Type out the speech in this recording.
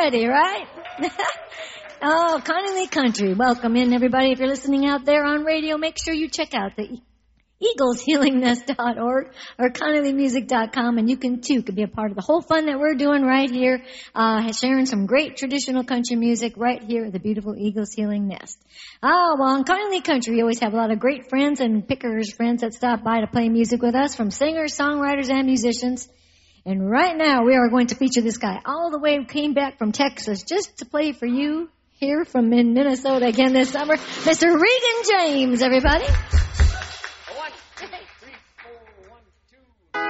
already, right? Oh, Connolly Country. Welcome in, everybody. If you're listening out there on radio, make sure you check out the eagleshealingnest.org or ConnollyMusic.com, and you can be a part of the whole fun that we're doing right here, sharing some great traditional country music right here at the beautiful Eagles Healing Nest. Oh, well, in Connolly Country, we always have a lot of great friends and pickers friends that stop by to play music with us, from singers, songwriters, and musicians. And right now, we are going to feature this guy all the way came back from Texas just to play for you here from in Minnesota again this summer, Mr. Regan James, everybody.